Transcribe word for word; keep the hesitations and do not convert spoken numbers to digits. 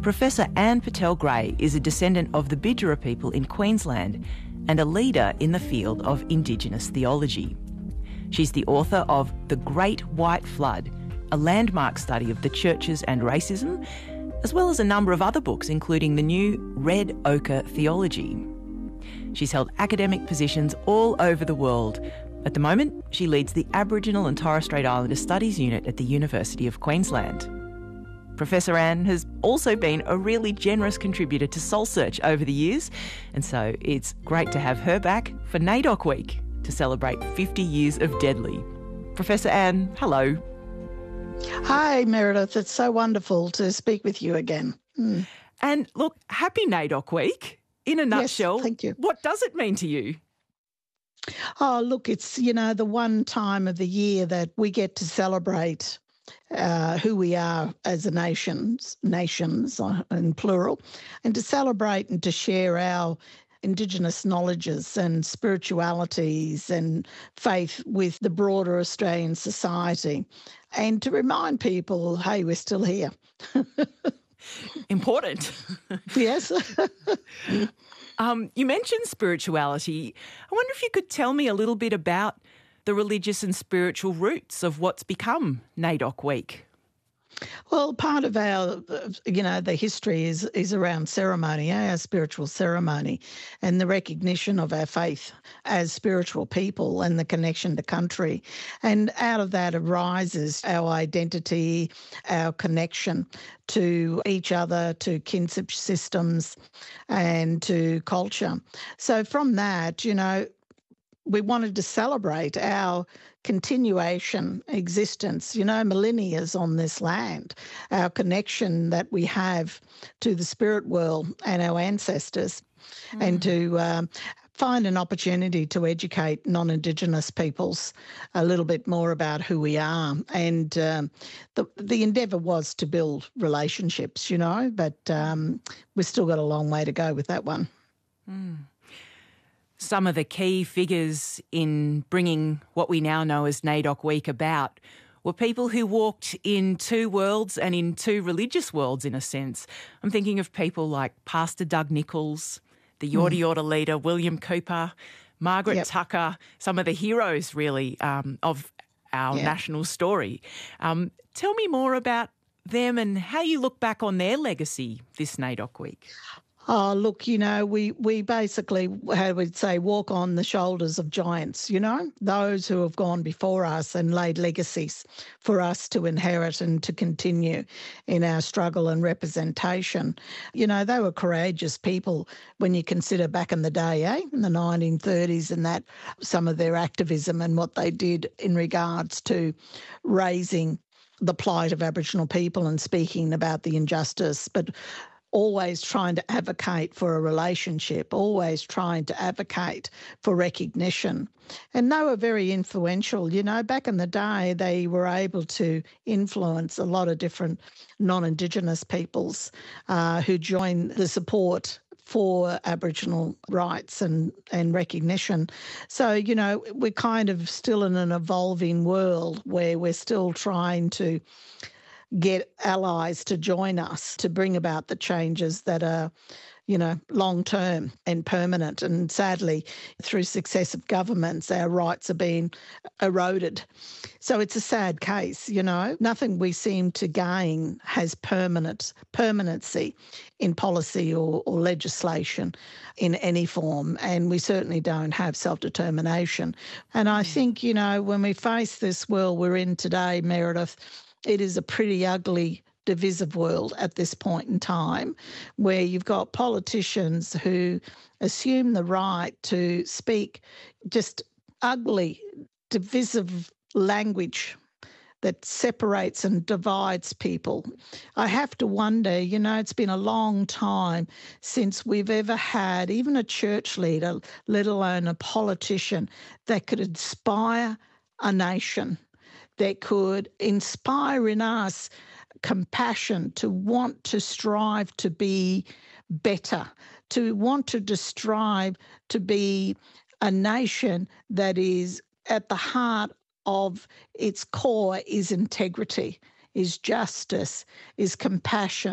Professor Anne Patel-Gray is a descendant of the Bidjara people in Queensland and a leader in the field of Indigenous theology. She's the author of The Great White Flood, a landmark study of the churches and racism, as well as a number of other books, including the new Red Ochre Theology. She's held academic positions all over the world. At the moment, she leads the Aboriginal and Torres Strait Islander Studies Unit at the University of Queensland. Professor Anne has also been a really generous contributor to Soul Search over the years, and so it's great to have her back for NAIDOC Week to celebrate fifty years of Deadly. Professor Anne, hello. Hi, Meredith. It's so wonderful to speak with you again. Mm. And look, happy NAIDOC Week. In a nutshell, yes, thank you. What does it mean to you? Oh, look, it's, you know, the one time of the year that we get to celebrate uh, who we are as a nations, nations in plural, and to celebrate and to share our Indigenous knowledges and spiritualities and faith with the broader Australian society, and to remind people, hey, we're still here. Important. Yes. um, you mentioned spirituality. I wonder if you could tell me a little bit about the religious and spiritual roots of what's become NAIDOC Week. Well, part of our, you know, the history is is around ceremony, eh? Our spiritual ceremony, and the recognition of our faith as spiritual people and the connection to country. And out of that arises our identity, our connection to each other, to kinship systems and to culture. So from that, you know, we wanted to celebrate our continuation, existence, you know, millennia on this land, our connection that we have to the spirit world and our ancestors, mm. and to um, find an opportunity to educate non-Indigenous peoples a little bit more about who we are. And um, the the endeavour was to build relationships, you know, but um, we've still got a long way to go with that one. Mm. Some of the key figures in bringing what we now know as NAIDOC Week about were people who walked in two worlds and in two religious worlds, in a sense. I'm thinking of people like Pastor Doug Nichols, the Yorta Yorta mm. leader William Cooper, Margaret yep. Tucker, some of the heroes, really, um, of our yeah. national story. Um, tell me more about them and how you look back on their legacy this NAIDOC Week. Oh, look, you know, we, we basically, how we'd say, walk on the shoulders of giants, you know, those who have gone before us and laid legacies for us to inherit and to continue in our struggle and representation. You know, they were courageous people when you consider back in the day, eh, in the nineteen thirties, and that some of their activism and what they did in regards to raising the plight of Aboriginal people and speaking about the injustice, but always trying to advocate for a relationship, always trying to advocate for recognition. And they were very influential. You know, back in the day, they were able to influence a lot of different non-Indigenous peoples uh, who joined the support for Aboriginal rights and, and recognition. So, you know, we're kind of still in an evolving world where we're still trying to get allies to join us to bring about the changes that are, you know, long-term and permanent. And sadly, through successive governments, our rights are being eroded. So it's a sad case, you know. Nothing we seem to gain has permanent permanency in policy or, or legislation in any form, and we certainly don't have self-determination. And I think, you know, when we face this world we're in today, Meredith, it is a pretty ugly, divisive world at this point in time, where you've got politicians who assume the right to speak just ugly, divisive language that separates and divides people. I have to wonder, you know, it's been a long time since we've ever had even a church leader, let alone a politician, that could inspire a nation, that could inspire in us compassion to want to strive to be better, to want to strive to be a nation that is at the heart of its core is integrity, is justice, is compassion.